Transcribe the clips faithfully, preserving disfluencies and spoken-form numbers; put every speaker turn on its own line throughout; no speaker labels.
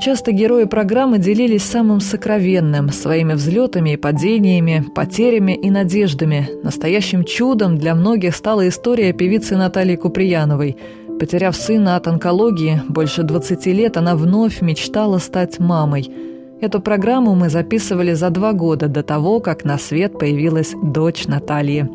Часто герои программы делились самым сокровенным, своими взлетами и падениями, потерями и надеждами. Настоящим чудом для многих стала история певицы Натальи Куприяновой. Потеряв сына от онкологии, больше двадцати лет она вновь мечтала стать мамой. Эту программу мы записывали за два года до того, как на свет появилась дочь Натальи.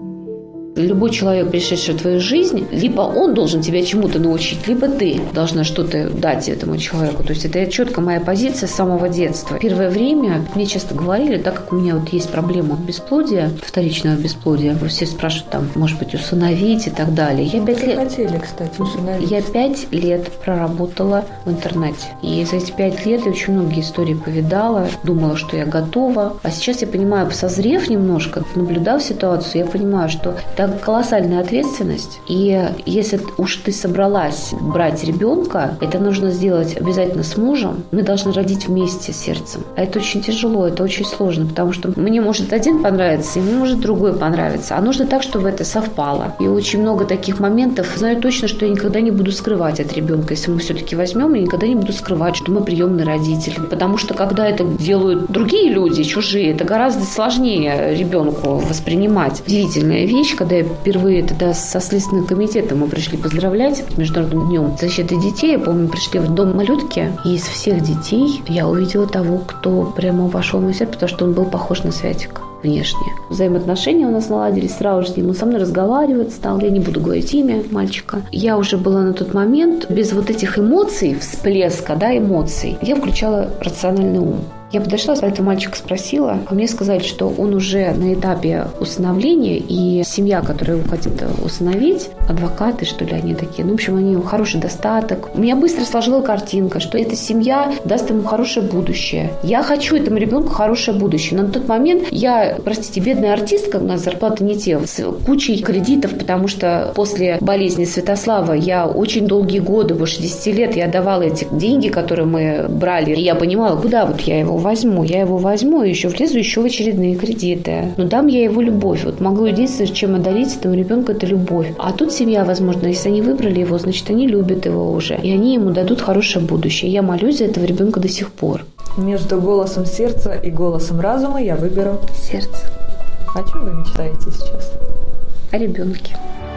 Любой человек, пришедший в твою жизнь, либо он должен тебя чему-то научить, либо ты должна что-то дать этому человеку. То есть это четко моя позиция с самого детства. Первое время мне часто говорили, так как у меня вот есть проблема бесплодия, вторичного бесплодия, все спрашивают там, может быть, усыновить и так далее. Я пять лет...
хотели, кстати, усыновить.
Я пять лет проработала в интернете. И за эти пять лет я очень многие истории повидала, думала, что я готова. А сейчас я понимаю, созрев немножко, наблюдав ситуацию, я понимаю, что это колоссальная ответственность. И если уж ты собралась брать ребенка, это нужно сделать обязательно с мужем. Мы должны родить вместе сердцем. А это очень тяжело, это очень сложно, потому что мне может один понравиться, и мне может другой понравиться. А нужно так, чтобы это совпало. И очень много таких моментов. Знаю точно, что я никогда не буду скрывать от ребенка. Если мы все-таки возьмем, я никогда не буду скрывать, что мы приемные родители. Потому что когда это делают другие люди, чужие, это гораздо сложнее ребенку воспринимать. Удивительная вещь, когда я впервые тогда со Следственным комитетом мы пришли поздравлять Международным днем защиты детей. Я помню, пришли в дом малютки, и из всех детей я увидела того, кто прямо вошел в мой сердце, потому что он был похож на Святика внешне. Взаимоотношения у нас наладились сразу же, он со мной разговаривать стал, я не буду говорить имя мальчика. Я уже была на тот момент без вот этих эмоций, всплеска, да, эмоций. Я включала рациональный ум. Я подошла, этого мальчика спросила, а мне сказали, что он уже на этапе усыновления, и семья, которая его хотит усыновить, адвокаты, что ли, они такие, ну, в общем, они хороший достаток. У меня быстро сложила картинка, что эта семья даст ему хорошее будущее. Я хочу этому ребенку хорошее будущее. Но на тот момент я, простите, бедная артистка, у нас зарплата не те, с кучей кредитов, потому что после болезни Святослава я очень долгие годы, больше десяти лет, я давала эти деньги, которые мы брали, и я понимала, куда вот я его возьму, я его возьму и еще влезу еще в очередные кредиты. Но дам я его любовь. Вот могу единственное, чем одарить этому ребенку, это любовь. А тут семья, возможно, если они выбрали его, значит, они любят его уже. И они ему дадут хорошее будущее. Я молюсь за этого ребенка до сих пор.
Между голосом сердца и голосом разума я выберу
сердце.
О чем вы мечтаете сейчас?
О ребенке.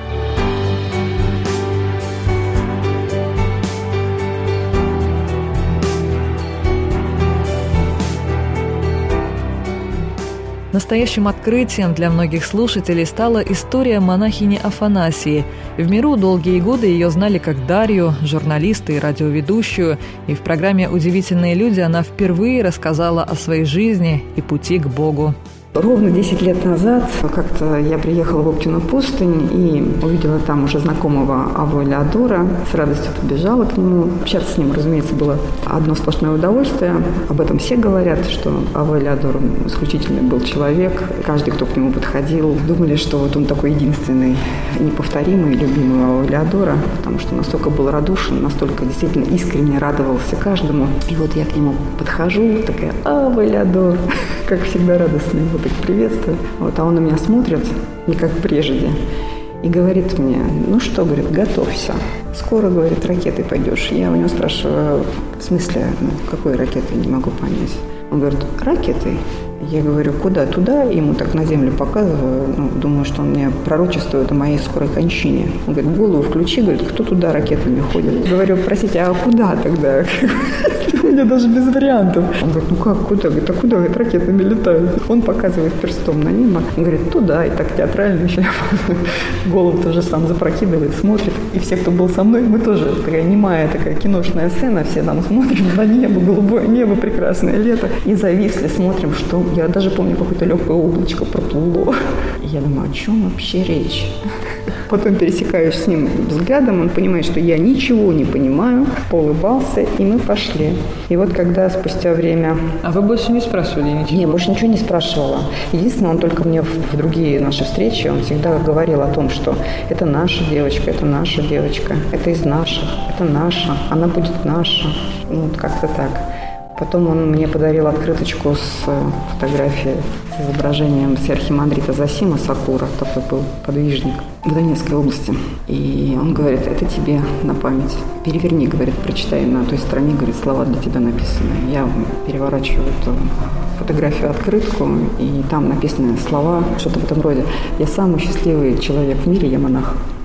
Настоящим открытием для многих слушателей стала история монахини Афанасии. В миру долгие годы ее знали как Дарью, журналиста и радиоведущую, и в программе «Удивительные люди» она впервые рассказала о своей жизни и пути к Богу.
Ровно десять лет назад как-то я приехала в Оптину пустынь и увидела там уже знакомого Аву Элеодора. С радостью подбежала к нему. Общаться с ним, разумеется, было одно сплошное удовольствие. Об этом все говорят, что Ава Элеодор исключительный был человек. Каждый, кто к нему подходил, думали, что вот он такой единственный, неповторимый, любимый Ава Элеодора, потому что настолько был радушен, настолько действительно искренне радовался каждому. И вот я к нему подхожу, такая: Ава Элеодор, как всегда радостный. Так приветствую. Вот, а он на меня смотрит, не как прежде, и говорит мне: ну что, говорит, готовься. Скоро, говорит, ракетой пойдешь. Я у него спрашиваю: в смысле, ну, какой ракетой, не могу понять. Он говорит: ракетой. Я говорю: куда? Туда. Ему так на землю показываю. Ну, думаю, что он мне пророчествует о моей скорой кончине. Он говорит: голову включи, говорит, кто туда ракетами ходит? Говорю: простите, а куда тогда? У меня даже без вариантов. Он говорит: ну как, куда? Говорит: а куда, говорит, ракетами летают? Он показывает перстом на небо. Он говорит: туда. И так театрально еще голову тоже сам запрокидывает, смотрит. И все, кто был со мной, мы тоже такая немая такая киношная сцена. Все там смотрим на небо, голубое небо, прекрасное лето. И зависли, смотрим, что... Я даже помню, какое-то легкое облачко проплыло. И я думаю, о чем вообще речь? Потом пересекаюсь с ним взглядом, он понимает, что я ничего не понимаю, поулыбался, и мы пошли. И вот когда спустя время...
А вы больше не спрашивали ничего?
Не, больше ничего не спрашивала. Единственное, он только мне в другие наши встречи, он всегда говорил о том, что это наша девочка, это наша девочка, это из наших, это наша, она будет наша. Ну, вот как-то так. Потом он мне подарил открыточку с фотографией с изображением Сиархимандрита Зосима Сакура, такой был подвижник в Донецкой области. И он говорит, это тебе на память. Переверни, говорит, прочитай на той стороне, говорит, слова для тебя написаны. Я переворачиваю эту фотографию, открытку, и там написаны слова, что-то в этом роде. Я самый счастливый человек в мире, я монах.